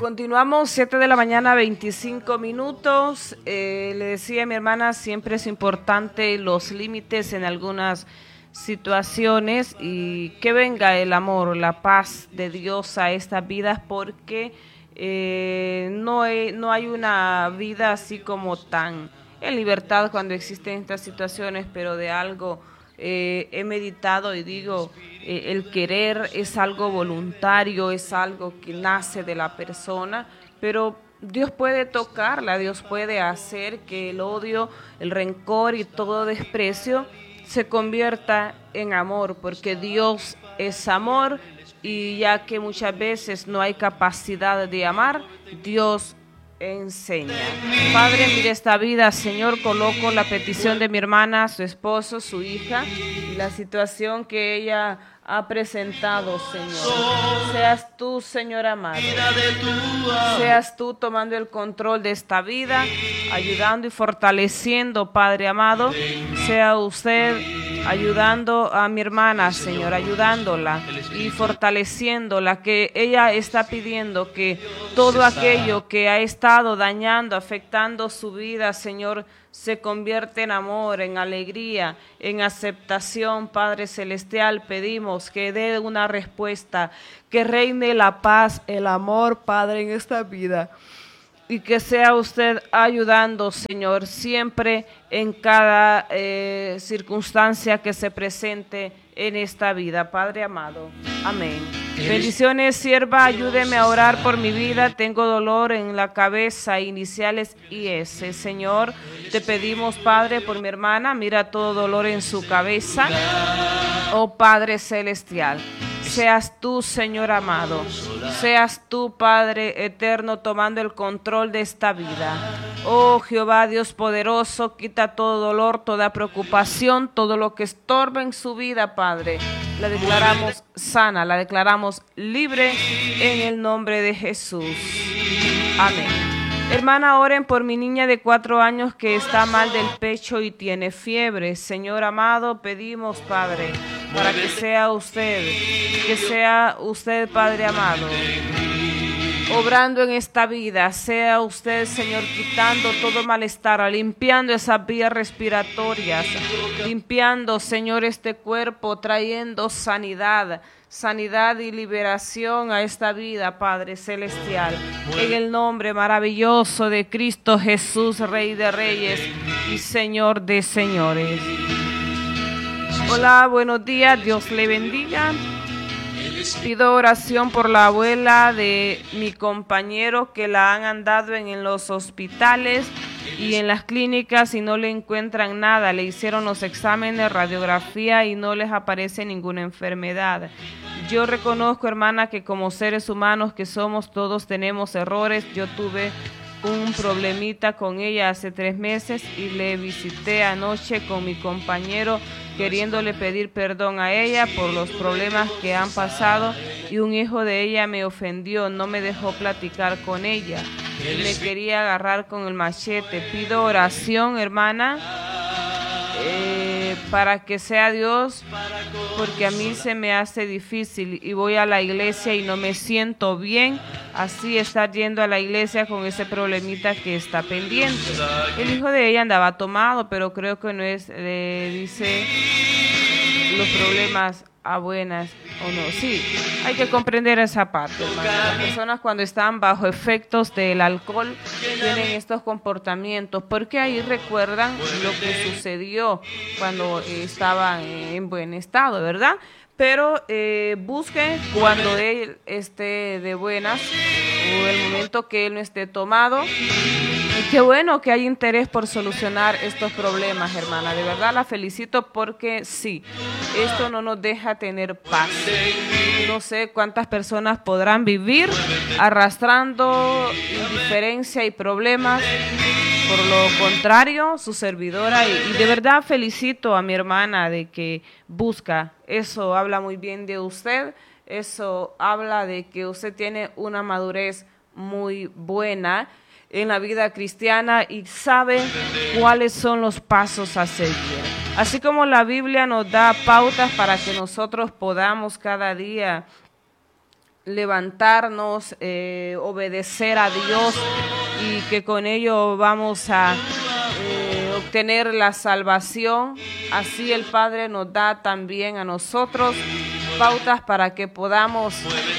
Continuamos, 7 de la mañana, 25 minutos. Le decía a mi hermana, siempre es importante los límites en algunas situaciones y que venga el amor, la paz de Dios a estas vidas, porque no hay una vida así como tan en libertad cuando existen estas situaciones, pero de algo he meditado y digo, el querer es algo voluntario, es algo que nace de la persona, pero Dios puede tocarla, Dios puede hacer que el odio, el rencor y todo desprecio se convierta en amor, porque Dios es amor, y ya que muchas veces no hay capacidad de amar, Dios enseña. Padre, mire esta vida, Señor, coloco la petición de mi hermana, su esposo, su hija, y la situación que ella ha presentado, Señor. Seas tú, Señor amado, seas tú tomando el control de esta vida, ayudando y fortaleciendo, Padre amado. Sea usted ayudando a mi hermana, Señor, ayudándola y fortaleciéndola, que ella está pidiendo que todo aquello que ha estado dañando, afectando su vida, Señor, se convierte en amor, en alegría, en aceptación. Padre Celestial, pedimos que dé una respuesta, que reine la paz, el amor, Padre, en esta vida. Y que sea usted ayudando, Señor, siempre en cada circunstancia que se presente en esta vida, Padre amado. Amén. Bendiciones, sierva, ayúdeme a orar por mi vida. Tengo dolor en la cabeza, iniciales IS. Señor, te pedimos, Padre, por mi hermana. Mira todo dolor en su cabeza. Oh Padre Celestial, seas tú, Señor amado, seas tú, Padre eterno, tomando el control de esta vida. Oh Jehová, Dios poderoso, quita todo dolor, toda preocupación, todo lo que estorba en su vida, Padre. La declaramos sana, la declaramos libre en el nombre de Jesús. Amén. Hermana, oren por mi niña de 4 años que está mal del pecho y tiene fiebre. Señor amado, pedimos, Padre, para que sea usted, Padre amado, obrando en esta vida. Sea usted, Señor, quitando todo malestar, limpiando esas vías respiratorias, limpiando, Señor, este cuerpo, trayendo sanidad y liberación a esta vida, Padre Celestial, en el nombre maravilloso de Cristo Jesús, Rey de Reyes y Señor de Señores. Hola, buenos días, Dios le bendiga. Pido oración por la abuela de mi compañero, que la han andado en los hospitales y en las clínicas y no le encuentran nada. Le hicieron los exámenes, radiografía y no les aparece ninguna enfermedad. Yo reconozco, hermana, que como seres humanos que somos, todos tenemos errores. Yo tuve un problemita con ella hace 3 meses y le visité anoche con mi compañero, queriéndole pedir perdón a ella por los problemas que han pasado, y un hijo de ella me ofendió, no me dejó platicar con ella, me quería agarrar con el machete. Pido oración, hermana, para que sea Dios, porque a mí se me hace difícil y voy a la iglesia y no me siento bien así estar yendo a la iglesia con ese problemita que está pendiente. El hijo de ella andaba tomado, pero creo que no es, dice, los problemas a buenas o no. Sí, hay que comprender esa parte, hermano. Las personas cuando están bajo efectos del alcohol tienen estos comportamientos, porque ahí recuerdan lo que sucedió cuando estaban en buen estado, ¿verdad? Pero busque cuando él esté de buenas o el momento que él no esté tomado. Y qué bueno que hay interés por solucionar estos problemas, hermana. De verdad la felicito, porque sí, esto no nos deja tener paz. No sé cuántas personas podrán vivir arrastrando indiferencia y problemas. Por lo contrario, su servidora, y de verdad felicito a mi hermana de que busca. Eso habla muy bien de usted. Eso habla de que usted tiene una madurez muy buena en la vida cristiana y sabe cuáles son los pasos a seguir. Así como la Biblia nos da pautas para que nosotros podamos cada día levantarnos, obedecer a Dios, y que con ello vamos a obtener la salvación. Así el Padre nos da también a nosotros pautas para que podamos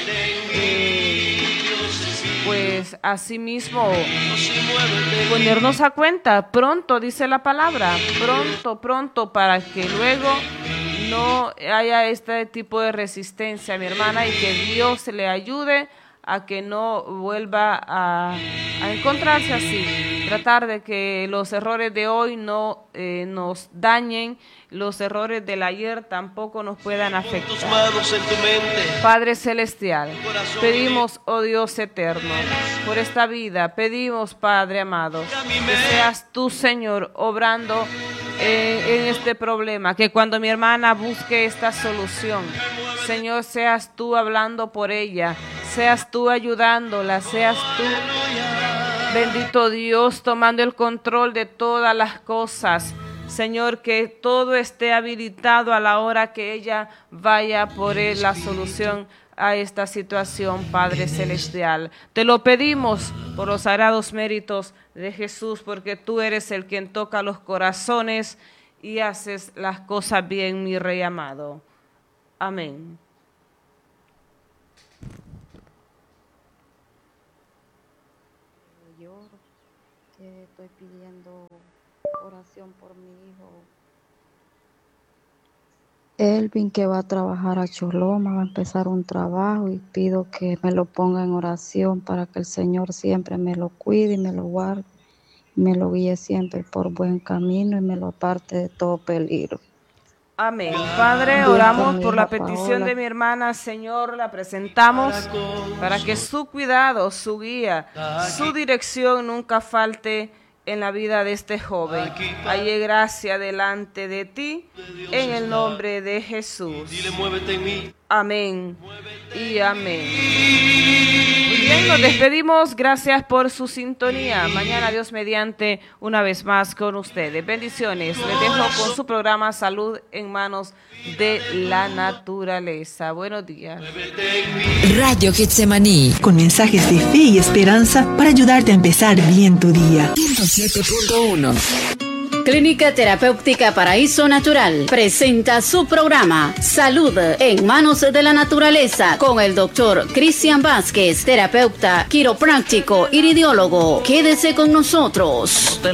pues asimismo ponernos a cuenta pronto, dice la palabra, pronto, para que luego no haya este tipo de resistencia, mi hermana, y que Dios le ayude a que no vuelva a encontrarse así. Tratar de que los errores de hoy no nos dañen, los errores del ayer tampoco nos puedan afectar. Padre Celestial, pedimos, oh Dios eterno, por esta vida, pedimos, Padre amado, que seas tú, Señor, obrando en este problema, que cuando mi hermana busque esta solución, Señor, seas tú hablando por ella, seas tú ayudándola, seas tú, bendito Dios, tomando el control de todas las cosas. Señor, que todo esté habilitado a la hora que ella vaya por la solución a esta situación, Padre Celestial. Te lo pedimos por los sagrados méritos de Jesús, porque tú eres el quien toca los corazones y haces las cosas bien, mi Rey amado. Amén. Yo que estoy pidiendo oración por mi hijo Elvin, que va a trabajar a Choloma, va a empezar un trabajo, y pido que me lo ponga en oración para que el Señor siempre me lo cuide y me lo guarde, y me lo guíe siempre por buen camino y me lo aparte de todo peligro. Amén. Padre, oramos por la petición de mi hermana, Señor, la presentamos para que su cuidado, su guía, su dirección nunca falte en la vida de este joven. Hay gracia delante de ti, en el nombre de Jesús. Amén y amén. Muy bien, nos despedimos. Gracias por su sintonía. Mañana, Dios mediante, una vez más con ustedes. Bendiciones. Les dejo con su programa Salud en Manos de la Naturaleza. Buenos días. Radio Getsemaní, con mensajes de fe y esperanza para ayudarte a empezar bien tu día. 107.1. Clínica Terapéutica Paraíso Natural presenta su programa Salud en Manos de la Naturaleza con el doctor Cristian Vázquez, terapeuta, quiropráctico, iridiólogo. Quédese con nosotros.